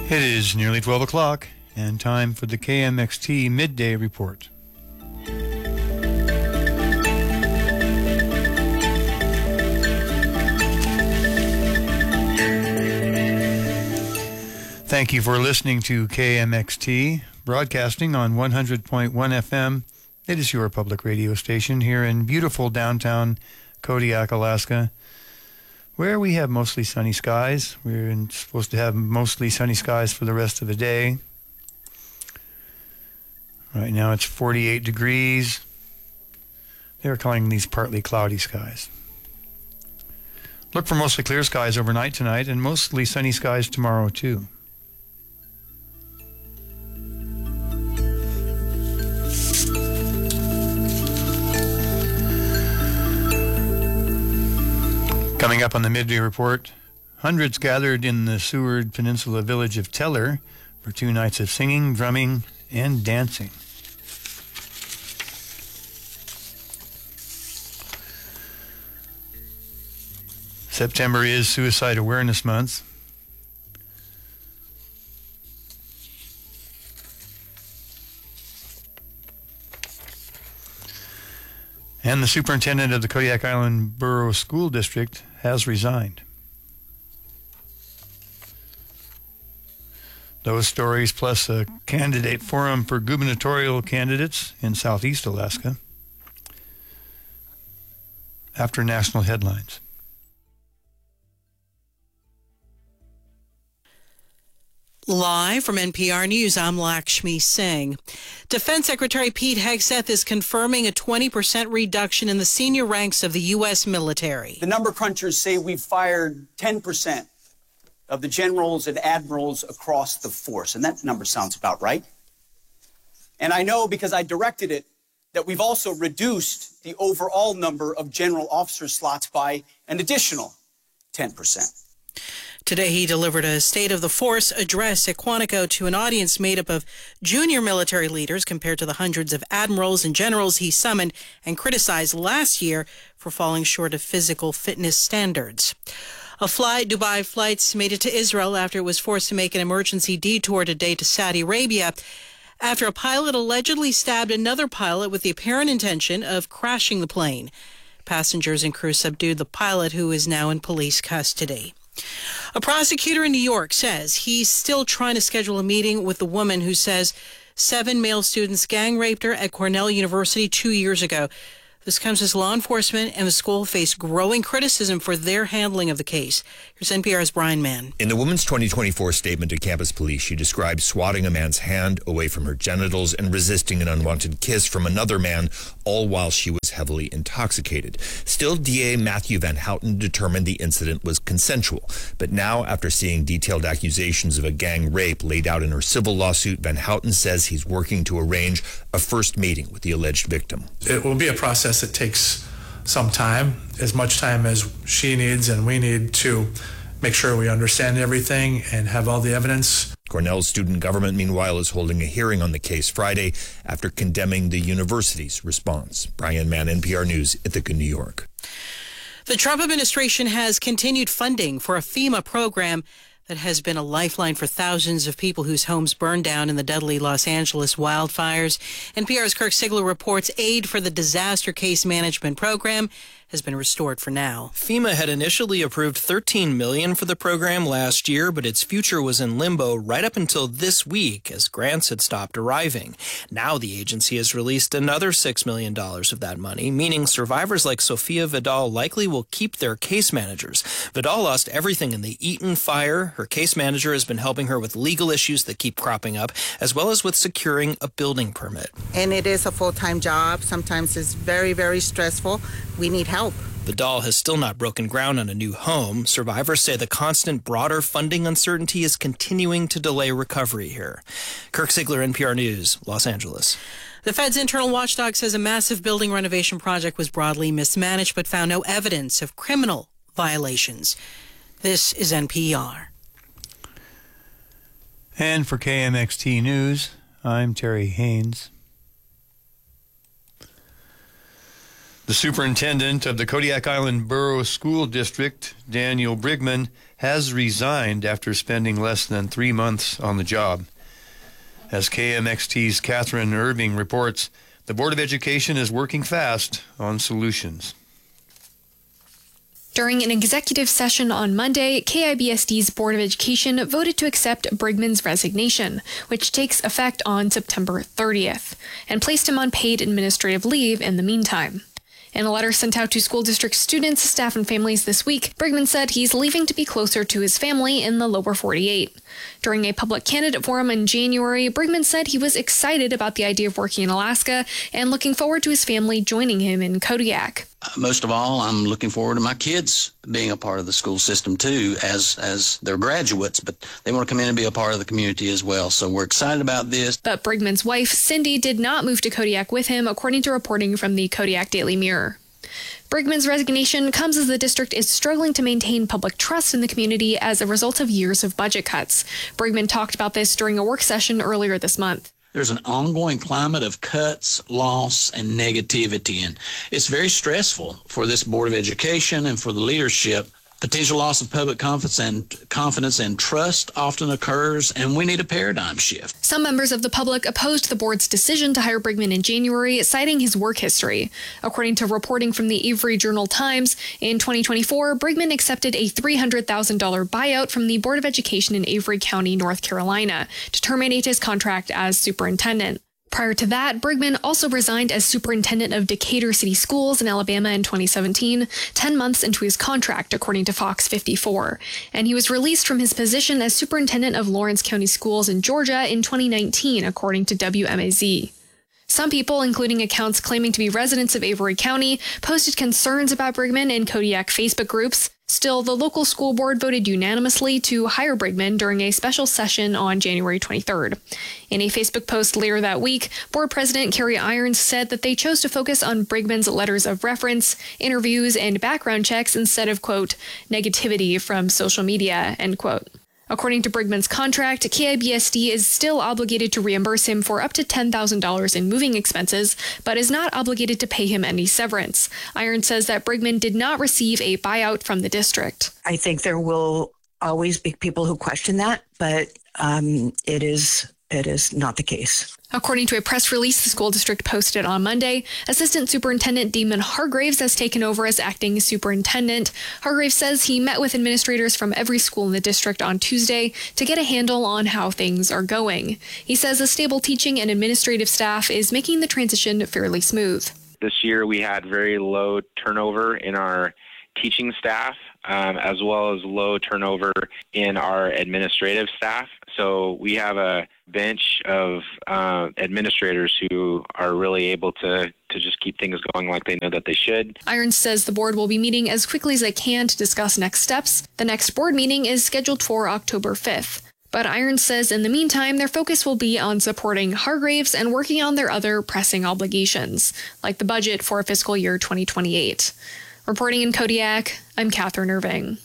It is nearly 12 o'clock and time for the KMXT Midday Report. Thank you for listening to KMXT, broadcasting on 100.1 FM. It is your public radio station here in beautiful downtown Kodiak, Alaska, where we have mostly sunny skies. We're supposed to have mostly sunny skies for the rest of the day. Right now it's 48 degrees. They're calling these partly cloudy skies. Look for mostly clear skies overnight tonight and mostly sunny skies tomorrow too. Coming up on the Midday Report, hundreds gathered in the Seward Peninsula village of Teller for 2 nights of singing, drumming, and dancing. September is Suicide Awareness Month. And the superintendent of the Kodiak Island Borough School District has resigned. Those stories plus a candidate forum for gubernatorial candidates in Southeast Alaska after national headlines. Live from NPR News, I'm Lakshmi Singh. Defense Secretary Pete Hegseth is confirming a 20% reduction in the senior ranks of the U.S. military. The number crunchers say we've fired 10% of the generals and admirals across the force, and that number sounds about right. And I know, because I directed it, that we've also reduced the overall number of general officer slots by an additional 10%. Today, he delivered a State of the Force address at Quantico to an audience made up of junior military leaders compared to the hundreds of admirals and generals he summoned and criticized last year for falling short of physical fitness standards. A Dubai Flights made it to Israel after it was forced to make an emergency detour today to Saudi Arabia after a pilot allegedly stabbed another pilot with the apparent intention of crashing the plane. Passengers and crew subdued the pilot, who is now in police custody. A prosecutor in New York says he's still trying to schedule a meeting with the woman who says 7 male students gang raped her at Cornell University 2 years ago. This comes as law enforcement and the school face growing criticism for their handling of the case. Here's NPR's Brian Mann. In the woman's 2024 statement to campus police, she described swatting a man's hand away from her genitals and resisting an unwanted kiss from another man, all while she was heavily intoxicated. Still, DA Matthew Van Houten determined the incident was consensual. But now, after seeing detailed accusations of a gang rape laid out in her civil lawsuit, Van Houten says he's working to arrange a first meeting with the alleged victim. It will be a process that takes some time, as much time as she needs and we need to make sure we understand everything and have all the evidence. Cornell's student government, meanwhile, is holding a hearing on the case Friday after condemning the university's response. Brian Mann, NPR News, Ithaca, New York. The Trump administration has continued funding for a FEMA program that has been a lifeline for thousands of people whose homes burned down in the deadly Los Angeles wildfires. NPR's Kirk Sigler reports aid for the disaster case management program has been restored for now. FEMA had initially approved $13 million for the program last year, but its future was in limbo right up until this week as grants had stopped arriving. Now the agency has released another $6 million of that money, meaning survivors like Sophia Vidal likely will keep their case managers. Vidal lost everything in the Eaton fire. Her case manager has been helping her with legal issues that keep cropping up, as well as with securing a building permit. And it is a full-time job. Sometimes it's very, very stressful. We need help. Vidal has still not broken ground on a new home. Survivors say the constant broader funding uncertainty is continuing to delay recovery here. Kirk Sigler, NPR News, Los Angeles. The Fed's internal watchdog says a massive building renovation project was broadly mismanaged but found no evidence of criminal violations. This is NPR. And for KMXT News, I'm Terry Haynes. The superintendent of the Kodiak Island Borough School District, Daniel Brigman, has resigned after spending less than 3 months on the job. As KMXT's Catherine Irving reports, the Board of Education is working fast on solutions. During an executive session on Monday, KIBSD's Board of Education voted to accept Brigman's resignation, which takes effect on September 30th, and placed him on paid administrative leave in the meantime. In a letter sent out to school district students, staff, and families this week, Brigman said he's leaving to be closer to his family in the lower 48. During a public candidate forum in January, Brigman said he was excited about the idea of working in Alaska and looking forward to his family joining him in Kodiak. Most of all, I'm looking forward to my kids being a part of the school system too, as they're graduates, but they want to come in and be a part of the community as well. So we're excited about this. But Brigman's wife, Cindy, did not move to Kodiak with him, according to reporting from the Kodiak Daily Mirror. Brigman's resignation comes as the district is struggling to maintain public trust in the community as a result of years of budget cuts. Brigman talked about this during a work session earlier this month. There's an ongoing climate of cuts, loss, and negativity, and it's very stressful for this Board of Education and for the leadership. Potential loss of public confidence and trust often occurs, and we need a paradigm shift. Some members of the public opposed the board's decision to hire Brigman in January, citing his work history. According to reporting from the Avery Journal-Times, in 2024, Brigman accepted a $300,000 buyout from the Board of Education in Avery County, North Carolina, to terminate his contract as superintendent. Prior to that, Brigman also resigned as superintendent of Decatur City Schools in Alabama in 2017, 10 months into his contract, according to Fox 54. And he was released from his position as superintendent of Lawrence County Schools in Georgia in 2019, according to WMAZ. Some people, including accounts claiming to be residents of Avery County, posted concerns about Brigman in Kodiak Facebook groups. Still, the local school board voted unanimously to hire Brigman during a special session on January 23rd. In a Facebook post later that week, board president Carrie Irons said that they chose to focus on Brigman's letters of reference, interviews, and background checks instead of, quote, negativity from social media, end quote. According to Brigman's contract, KIBSD is still obligated to reimburse him for up to $10,000 in moving expenses, but is not obligated to pay him any severance. Iron says that Brigman did not receive a buyout from the district. I think there will always be people who question that, but it is not the case. According to a press release the school district posted on Monday, Assistant Superintendent Damon Hargraves has taken over as acting superintendent. Hargraves says he met with administrators from every school in the district on Tuesday to get a handle on how things are going. He says a stable teaching and administrative staff is making the transition fairly smooth. This year we had very low turnover in our teaching staff, as well as low turnover in our administrative staff. So we have a bench of administrators who are really able to just keep things going like they know that they should. Irons says the board will be meeting as quickly as they can to discuss next steps. The next board meeting is scheduled for October 5th. But Irons says in the meantime, their focus will be on supporting Hargraves and working on their other pressing obligations, like the budget for fiscal year 2028. Reporting in Kodiak, I'm Catherine Irving.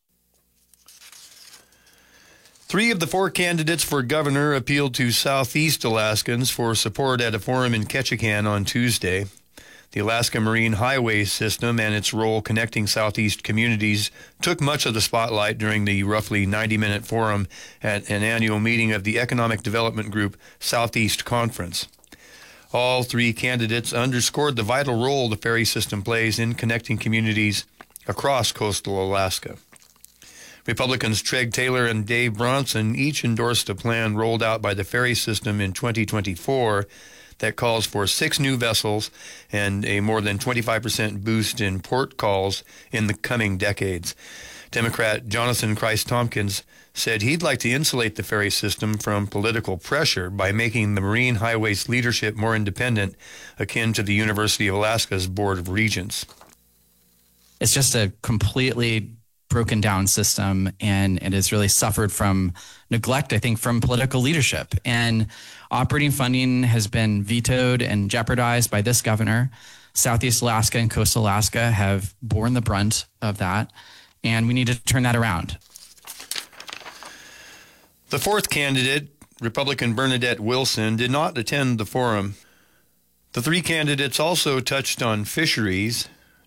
3 of the 4 candidates for governor appealed to Southeast Alaskans for support at a forum in Ketchikan on Tuesday. The Alaska Marine Highway System and its role connecting Southeast communities took much of the spotlight during the roughly 90-minute forum at an annual meeting of the Economic Development Group Southeast Conference. All 3 candidates underscored the vital role the ferry system plays in connecting communities across coastal Alaska. Republicans Treg Taylor and Dave Bronson each endorsed a plan rolled out by the ferry system in 2024 that calls for 6 new vessels and a more than 25% boost in port calls in the coming decades. Democrat Jonathan Christ-Tompkins said he'd like to insulate the ferry system from political pressure by making the Marine Highways leadership more independent, akin to the University of Alaska's Board of Regents. It's just a completely broken down system, and it has really suffered from neglect, I think, from political leadership. And operating funding has been vetoed and jeopardized by this governor. Southeast Alaska and Coastal Alaska have borne the brunt of that, and we need to turn that around. The 4th candidate, Republican Bernadette Wilson, did not attend the forum. The 3 candidates also touched on fisheries.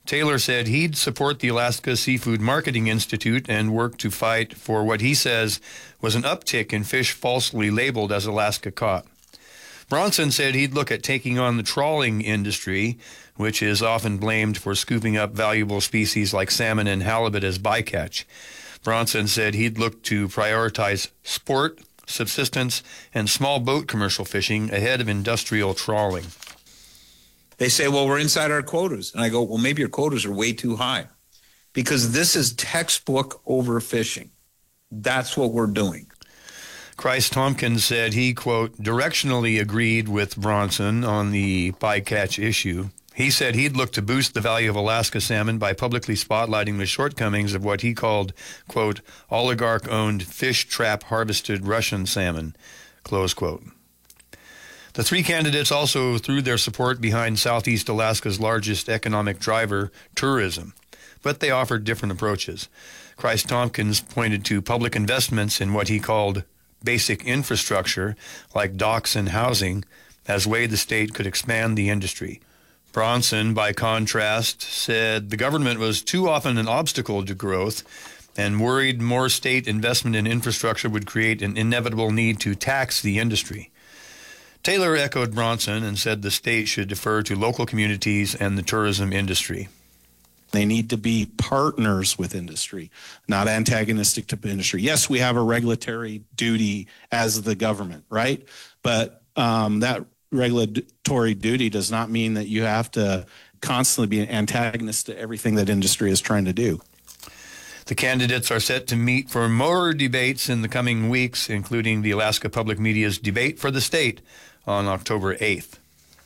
Taylor said he'd support the Alaska Seafood Marketing Institute and work to fight for what he says was an uptick in fish falsely labeled as Alaska caught. Bronson said he'd look at taking on the trawling industry, which is often blamed for scooping up valuable species like salmon and halibut as bycatch. Bronson said he'd look to prioritize sport, subsistence, and small boat commercial fishing ahead of industrial trawling. They say, well, we're inside our quotas. And I go, well, maybe your quotas are way too high because this is textbook overfishing. That's what we're doing. Christ Tompkins said he, quote, directionally agreed with Bronson on the bycatch issue. He said he'd look to boost the value of Alaska salmon by publicly spotlighting the shortcomings of what he called, quote, oligarch-owned fish trap harvested Russian salmon, close quote. The three candidates also threw their support behind Southeast Alaska's largest economic driver, tourism, but they offered different approaches. Christ Tompkins pointed to public investments in what he called basic infrastructure, like docks and housing, as way the state could expand the industry. Bronson, by contrast, said the government was too often an obstacle to growth and worried more state investment in infrastructure would create an inevitable need to tax the industry. Taylor echoed Bronson and said the state should defer to local communities and the tourism industry. They need to be partners with industry, not antagonistic to industry. Yes, we have a regulatory duty as the government, right? But that regulatory duty does not mean that you have to constantly be an antagonist to everything that industry is trying to do. The candidates are set to meet for more debates in the coming weeks, including the Alaska Public Media's Debate for the State on October 8th.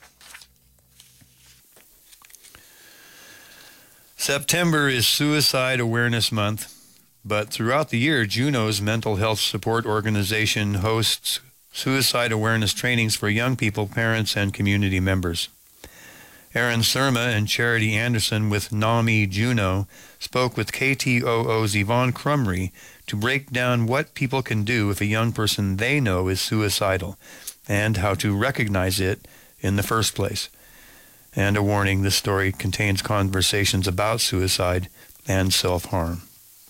September is Suicide Awareness Month, but throughout the year, Juneau's mental health support organization hosts suicide awareness trainings for young people, parents, and community members. Aaron Surma and Charity Anderson with NAMI Juneau spoke with KTOO's Yvonne Crumry to break down what people can do if a young person they know is suicidal and how to recognize it in the first place. And a warning, this story contains conversations about suicide and self-harm.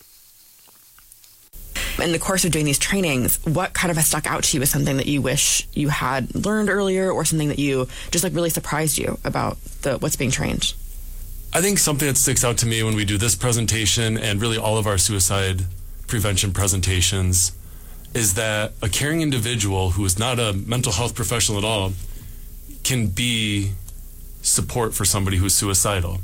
In the course of doing these trainings, what kind of has stuck out to you as something that you wish you had learned earlier, or something that you just really surprised you about what's being trained? I think something that sticks out to me when we do this presentation and really all of our suicide prevention presentations is that a caring individual who is not a mental health professional at all can be support for somebody who's suicidal.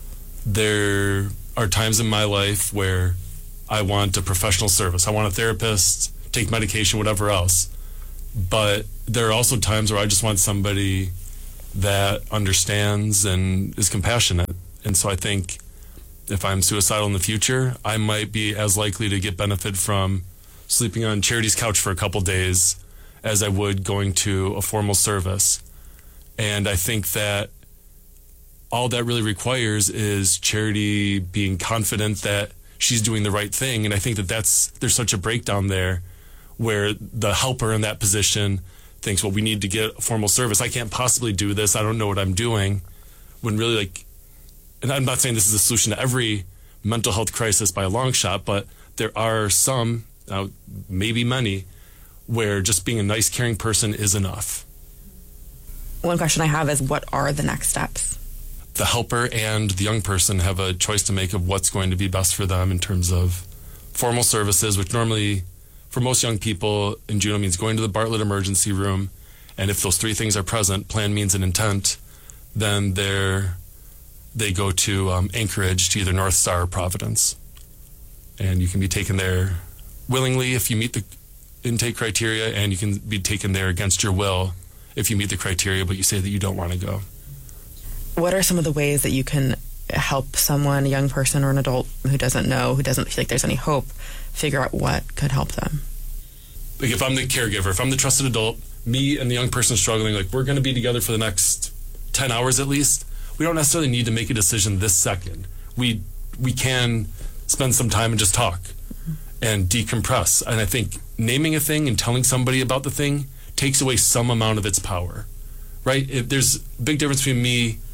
There are times in my life where I want a professional service. I want a therapist, take medication, whatever else. But there are also times where I just want somebody that understands and is compassionate. And so I think if I'm suicidal in the future, I might be as likely to get benefit from sleeping on Charity's couch for a couple days as I would going to a formal service. And I think that all that really requires is Charity being confident that she's doing the right thing. And I think that there's such a breakdown there where the helper in that position thinks, well, we need to get a formal service. I can't possibly do this. I don't know what I'm doing. When really, and I'm not saying this is a solution to every mental health crisis by a long shot, but there are some, maybe many, where just being a nice, caring person is enough. One question I have is, what are the next steps? The helper and the young person have a choice to make of what's going to be best for them in terms of formal services, which normally, for most young people in Juneau, means going to the Bartlett emergency room. And if those three things are present, plan, means, and intent, then they go to Anchorage, to either North Star or Providence. And you can be taken there willingly if you meet the intake criteria, and you can be taken there against your will if you meet the criteria, but you say that you don't want to go. What are some of the ways that you can help someone, a young person or an adult who doesn't know, who doesn't feel like there's any hope, figure out what could help them? Like if I'm the caregiver, if I'm the trusted adult, me and the young person struggling, we're going to be together for the next 10 hours at least. We don't necessarily need to make a decision this second. We can spend some time and just talk and decompress. And I think naming a thing and telling somebody about the thing takes away some amount of its power, right? There's a big difference between me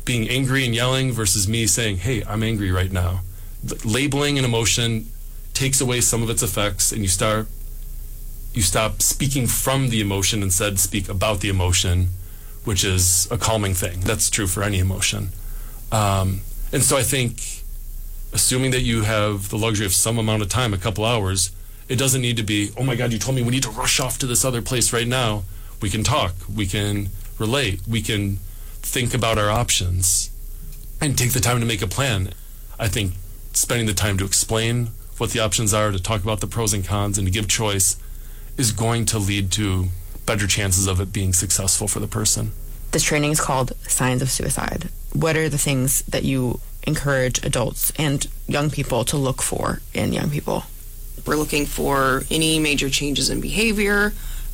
being angry and yelling versus me saying, hey, I'm angry right now. Labeling an emotion takes away some of its effects, and you stop speaking from the emotion, instead speak about the emotion, which is a calming thing. That's true for any emotion. And so I think, assuming that you have the luxury of some amount of time, a couple hours, it doesn't need to be, oh my God, you told me we need to rush off to this other place right now. We can talk, we can relate, we can think about our options and take the time to make a plan. I think spending the time to explain what the options are, to talk about the pros and cons, and to give choice is going to lead to better chances of it being successful for the person. This training is called Signs of Suicide. What are the things that you encourage adults and young people to look for in young people? We're looking for any major changes in behavior.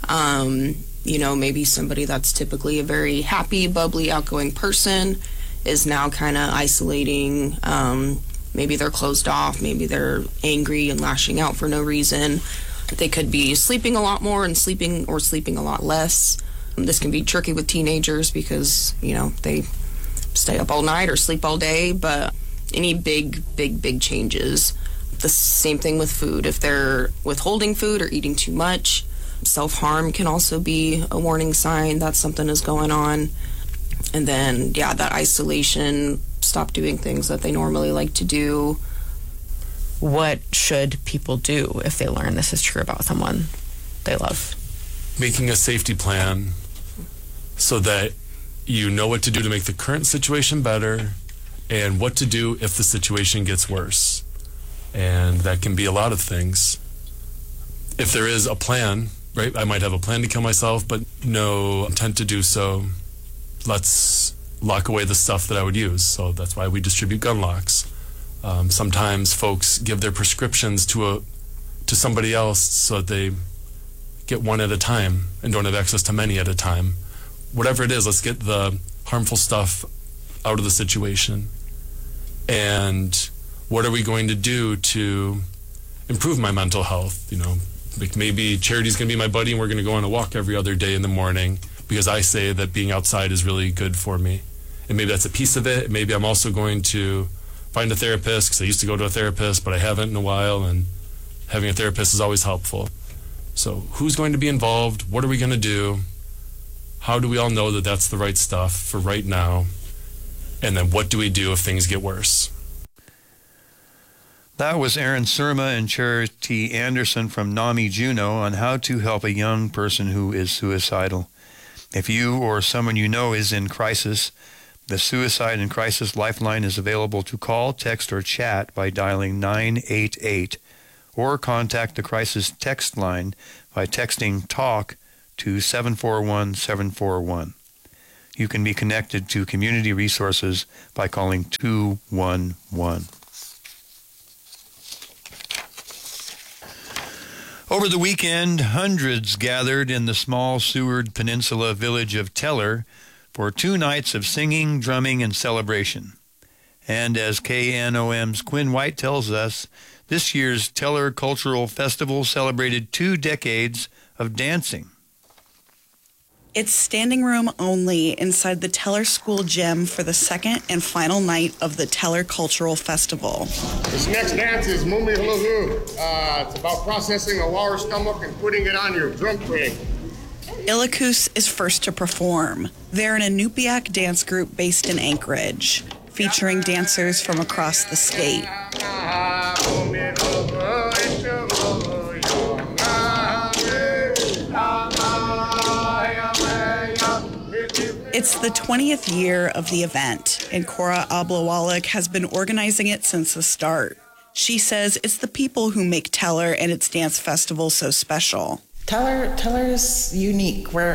Maybe somebody that's typically a very happy, bubbly, outgoing person is now kind of isolating. Maybe they're closed off. Maybe they're angry and lashing out for no reason. They could be sleeping a lot more and sleeping a lot less. This can be tricky with teenagers because, they stay up all night or sleep all day, but any big changes. The same thing with food. If they're withholding food or eating too much, self-harm can also be a warning sign that something is going on. And then, that isolation, stop doing things that they normally like to do. What should people do if they learn this is true about someone they love? Making a safety plan so that you know what to do to make the current situation better and what to do if the situation gets worse. And that can be a lot of things. If there is a plan, right? I might have a plan to kill myself, but no intent to do so. Let's lock away the stuff that I would use. So that's why we distribute gun locks. Sometimes folks give their prescriptions to somebody else so that they get one at a time and don't have access to many at a time. Whatever it is, let's get the harmful stuff out of the situation. And what are we going to do to improve my mental health? Maybe charity's going to be my buddy and we're going to go on a walk every other day in the morning because I say that being outside is really good for me. And maybe that's a piece of it. Maybe I'm also going to find a therapist because I used to go to a therapist, but I haven't in a while, and having a therapist is always helpful. So who's going to be involved? What are we going to do? How do we all know that that's the right stuff for right now? And then what do we do if things get worse? That was Aaron Surma and Charity Anderson from NAMI Juneau on how to help a young person who is suicidal. If you or someone you know is in crisis, the Suicide and Crisis Lifeline is available to call, text, or chat by dialing 988, or contact the crisis text line by texting TALK to 741-741. You can be connected to community resources by calling 211. Over the weekend, hundreds gathered in the small Seward Peninsula village of Teller for 2 nights of singing, drumming, and celebration. And as KNOM's Quinn White tells us, this year's Teller Cultural Festival celebrated 2 decades of dancing. It's standing room only inside the Teller School Gym for the second and final night of the Teller Cultural Festival. This next dance is Mumi Huluhu. It's about processing a lower stomach and putting it on your drum rig. Ilakus is first to perform. They're an Inupiaq dance group based in Anchorage, featuring dancers from across the state. It's the 20th year of the event, and Cora Ablawalik has been organizing it since the start. She says it's the people who make Teller and its dance festival so special. Teller is unique. We're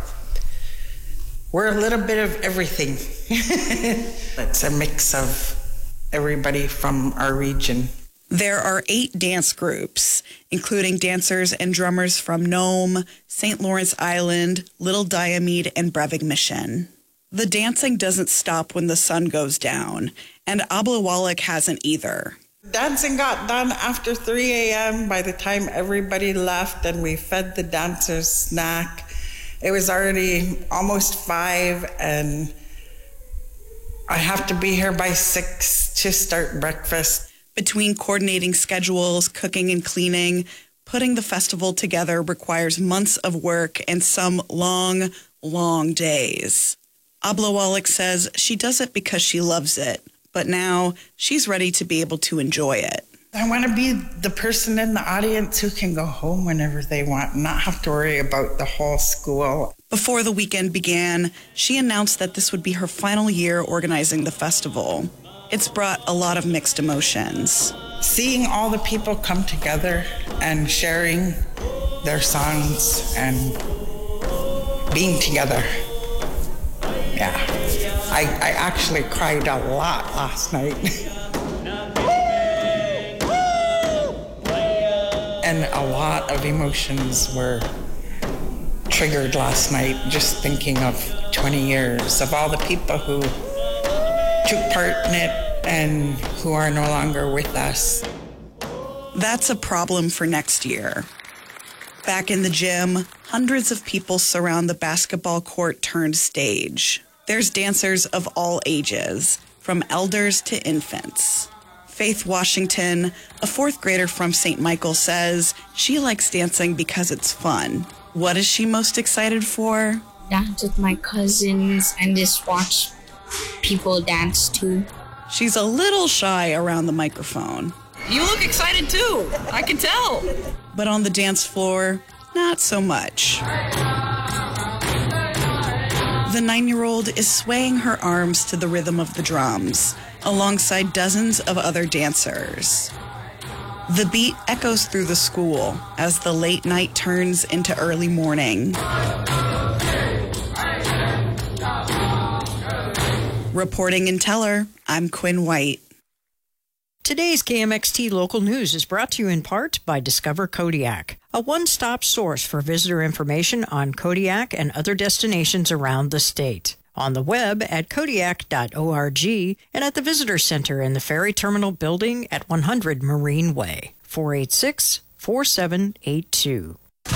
a little bit of everything. It's a mix of everybody from our region. There are 8 dance groups, including dancers and drummers from Nome, St. Lawrence Island, Little Diomede, and Brevig Mission. The dancing doesn't stop when the sun goes down, and Ablawalik hasn't either. Dancing got done after 3 a.m. by the time everybody left and we fed the dancers snack. It was already almost 5 and I have to be here by 6 to start breakfast. Between coordinating schedules, cooking and cleaning, putting the festival together requires months of work and some long, long days. Abla Wallach says she does it because she loves it, but now she's ready to be able to enjoy it. I want to be the person in the audience who can go home whenever they want and not have to worry about the whole school. Before the weekend began, she announced that this would be her final year organizing the festival. It's brought a lot of mixed emotions. Seeing all the people come together and sharing their songs and being together. Yeah, I actually cried a lot last night. And a lot of emotions were triggered last night just thinking of 20 years, of all the people who took part in it and who are no longer with us. That's a problem for next year. Back in the gym, hundreds of people surround the basketball court turned stage. There's dancers of all ages, from elders to infants. Faith Washington, a fourth grader from St. Michael, says she likes dancing because it's fun. What is she most excited for? Dance with my cousins and just watch people dance too. She's a little shy around the microphone. You look excited too. I can tell. But on the dance floor, not so much. The 9-year-old is swaying her arms to the rhythm of the drums, alongside dozens of other dancers. The beat echoes through the school as the late night turns into early morning. Reporting in Teller, I'm Quinn White. Today's KMXT Local News is brought to you in part by Discover Kodiak, a one-stop source for visitor information on Kodiak and other destinations around the state. On the web at kodiak.org and at the Visitor Center in the Ferry Terminal Building at 100 Marine Way, 486-4782.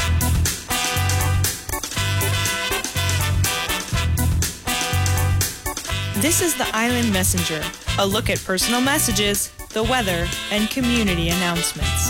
This is the Island Messenger, a look at personal messages, the weather, and community announcements.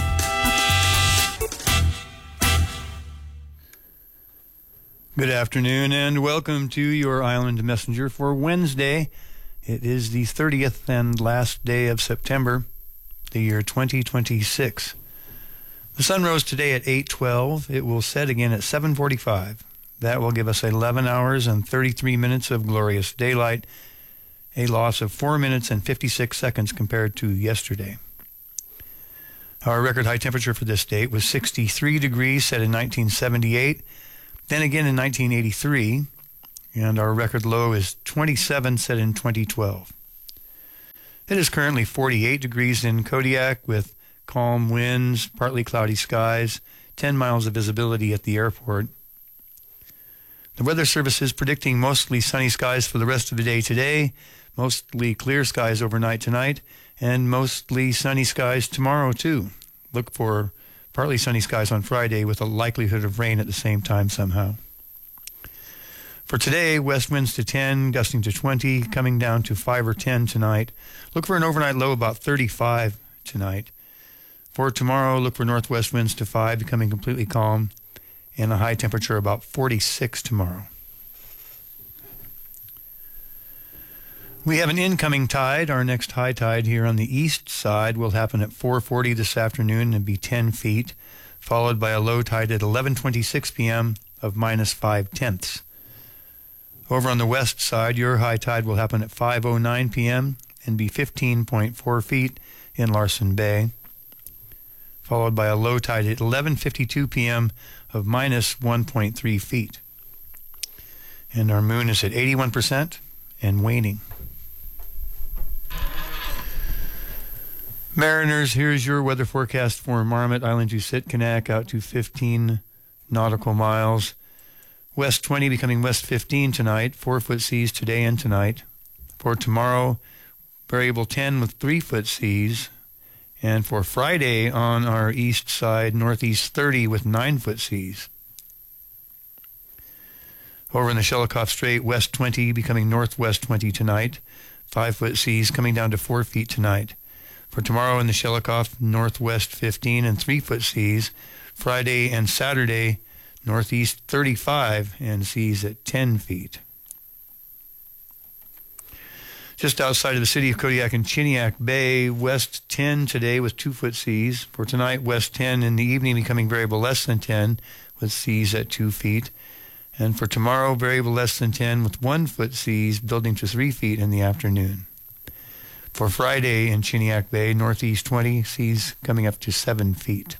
Good afternoon and welcome to your Island Messenger for Wednesday. It is the 30th and last day of September, the year 2026. The sun rose today at 8:12. It will set again at 7:45. That will give us 11 hours and 33 minutes of glorious daylight, a loss of 4 minutes and 56 seconds compared to yesterday. Our record high temperature for this date was 63 degrees, set in 1978, then again in 1983, and our record low is 27, set in 2012. It is currently 48 degrees in Kodiak with calm winds, partly cloudy skies, 10 miles of visibility at the airport. The Weather Service is predicting mostly sunny skies for the rest of the day today, mostly clear skies overnight tonight, and mostly sunny skies tomorrow too. Look for partly sunny skies on Friday with a likelihood of rain at the same time somehow. For today, west winds to 10, gusting to 20, coming down to 5 or 10 tonight. Look for an overnight low about 35 tonight. For tomorrow, look for northwest winds to 5, becoming completely calm, and a high temperature about 46 tomorrow. We have an incoming tide. Our next high tide here on the east side will happen at 4:40 this afternoon and be 10 feet, followed by a low tide at 11:26 p.m. of -5/10. Over on the west side, your high tide will happen at 5:09 p.m. and be 15.4 feet in Larsen Bay, followed by a low tide at 11:52 p.m. of -1.3 feet. And our moon is at 81% and waning. Mariners, here's your weather forecast for Marmot, Island to Sitkinak, out to 15 nautical miles. West 20 becoming west 15 tonight, 4-foot seas today and tonight. For tomorrow, variable 10 with 3-foot seas. And for Friday on our east side, northeast 30 with 9-foot seas. Over in the Shelikof Strait, west 20 becoming northwest 20 tonight. 5-foot seas coming down to 4 feet tonight. For tomorrow in the Shelikof, northwest 15 and 3-foot seas. Friday and Saturday, northeast 35 and seas at 10 feet. Just outside of the city of Kodiak and Chiniak Bay, west 10 today with 2-foot seas. For tonight, west 10 in the evening becoming variable less than 10 with seas at 2 feet. And for tomorrow, variable less than 10 with 1-foot seas building to 3 feet in the afternoon. For Friday in Chiniak Bay, northeast 20, seas coming up to 7 feet.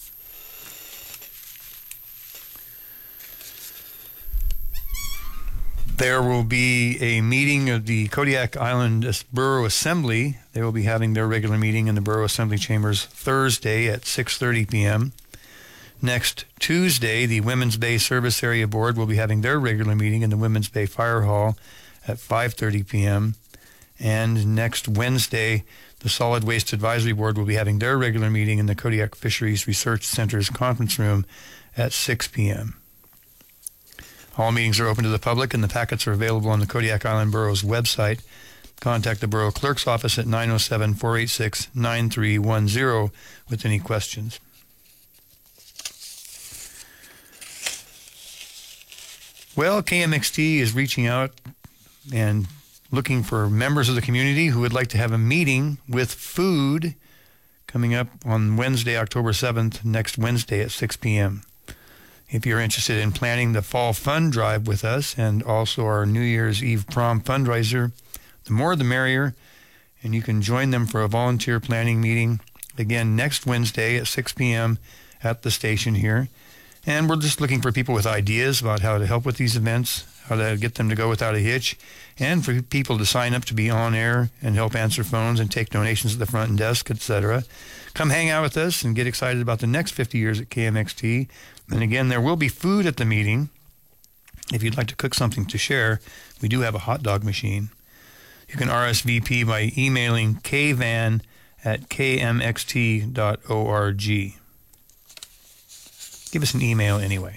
There will be a meeting of the Kodiak Island Borough Assembly. They will be having their regular meeting in the Borough Assembly Chambers Thursday at 6:30 p.m. Next Tuesday, the Women's Bay Service Area Board will be having their regular meeting in the Women's Bay Fire Hall at 5:30 p.m. And next Wednesday, the Solid Waste Advisory Board will be having their regular meeting in the Kodiak Fisheries Research Center's conference room at 6 p.m. All meetings are open to the public, and the packets are available on the Kodiak Island Borough's website. Contact the Borough Clerk's office at 907-486-9310 with any questions. Well, KMXT is reaching out and looking for members of the community who would like to have a meeting with food coming up on Wednesday, October 7th, next Wednesday at 6 p.m. If you're interested in planning the fall fund drive with us and also our New Year's Eve prom fundraiser, the more the merrier, and you can join them for a volunteer planning meeting, again, next Wednesday at 6 p.m. at the station here. And we're just looking for people with ideas about how to help with these events, how to get them to go without a hitch, and for people to sign up to be on air and help answer phones and take donations at the front desk, etc. Come hang out with us and get excited about the next 50 years at KMXT. And again, there will be food at the meeting. If you'd like to cook something to share, we do have a hot dog machine. You can RSVP by emailing kvan@kmxt.org. Give us an email anyway.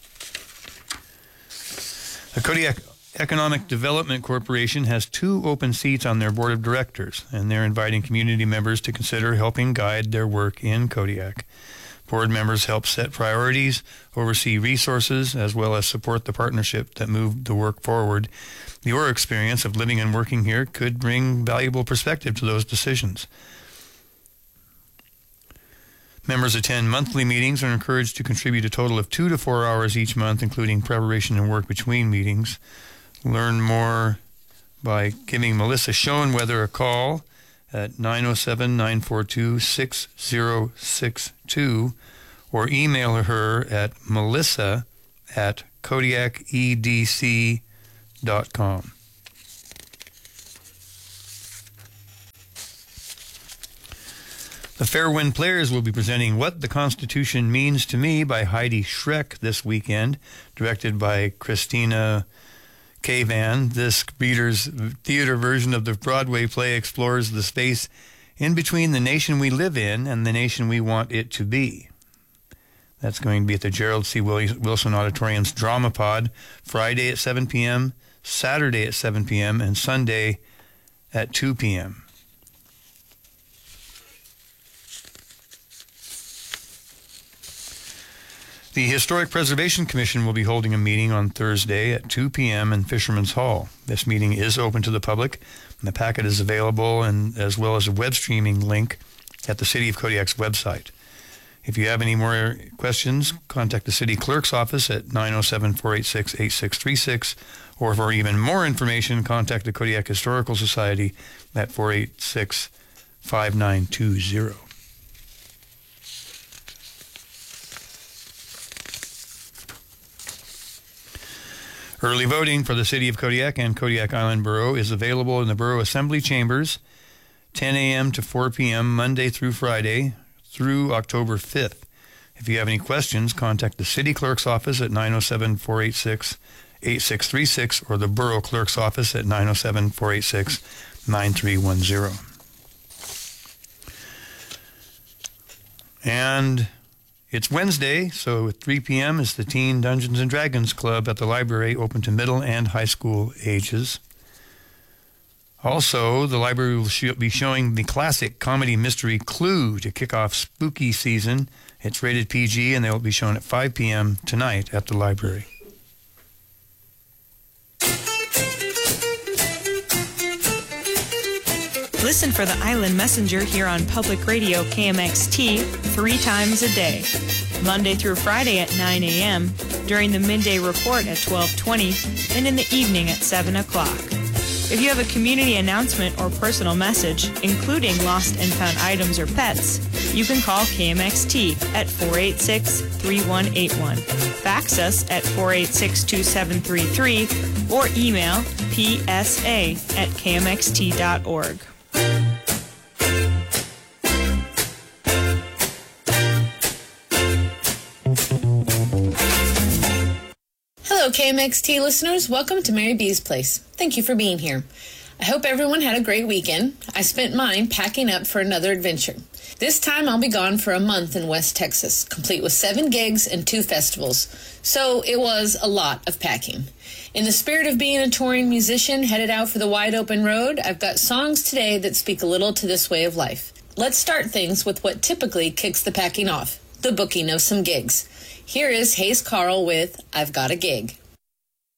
The Kodiak Economic Development Corporation has 2 open seats on their board of directors, and they're inviting community members to consider helping guide their work in Kodiak. Board members help set priorities, oversee resources, as well as support the partnership that moved the work forward. Your experience of living and working here could bring valuable perspective to those decisions. Members attend monthly meetings and are encouraged to contribute a total of 2 to 4 hours each month, including preparation and work between meetings. Learn more by giving Melissa Schoenweather a call at 907-942-6062 or email her at melissa@kodiakedc.com. The Fairwind Players will be presenting What the Constitution Means to Me by Heidi Schreck this weekend, directed by Christina Cavan. This Reader's Theater version of the Broadway play explores the space in between the nation we live in and the nation we want it to be. That's going to be at the Gerald C. Wilson Auditorium's Drama Pod, Friday at 7 p.m., Saturday at 7 p.m., and Sunday at 2 p.m. The Historic Preservation Commission will be holding a meeting on Thursday at 2 p.m. in Fisherman's Hall. This meeting is open to the public, and the packet is available, and as well as a web streaming link at the City of Kodiak's website. If you have any more questions, contact the City Clerk's office at 907-486-8636, or for even more information, contact the Kodiak Historical Society at 486-5920. Early voting for the City of Kodiak and Kodiak Island Borough is available in the Borough Assembly Chambers, 10 a.m. to 4 p.m. Monday through Friday through October 5th. If you have any questions, contact the City Clerk's office at 907-486-8636 or the Borough Clerk's office at 907-486-9310. And it's Wednesday, so at 3 p.m. is the Teen Dungeons & Dragons Club at the library, open to middle and high school ages. Also, the library will be showing the classic comedy mystery Clue to kick off spooky season. It's rated PG, and they will be shown at 5 p.m. tonight at the library. Listen for the Island Messenger here on Public Radio KMXT 3 times a day, Monday through Friday at 9 a.m., during the midday report at 12:20, and in the evening at 7 o'clock. If you have a community announcement or personal message, including lost and found items or pets, you can call KMXT at 486-3181. Fax us at 486-2733 or email psa@kmxt.org. Hello, KMXT listeners. Welcome to Mary B's Place. Thank you for being here. I hope everyone had a great weekend. I spent mine packing up for another adventure. This time I'll be gone for a month in West Texas, complete with 7 gigs and 2 festivals. So it was a lot of packing. In the spirit of being a touring musician headed out for the wide open road, I've got songs today that speak a little to this way of life. Let's start things with what typically kicks the packing off, the booking of some gigs. Here is Hayes Carl with I've Got a Gig.